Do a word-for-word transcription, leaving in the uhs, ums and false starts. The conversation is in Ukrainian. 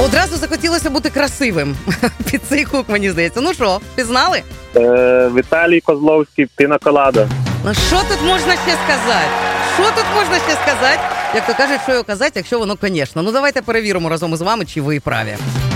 Одразу захотілося бути красивим під цей хук, мені здається. Ну що, пізнали? Е, Віталій Козловський, «Піна колада». Ну що тут можна ще сказати? Що тут можна ще сказати? Як то кажуть, що його казати, якщо воно, звісно. Ну давайте перевіримо разом із вами, чи ви праві.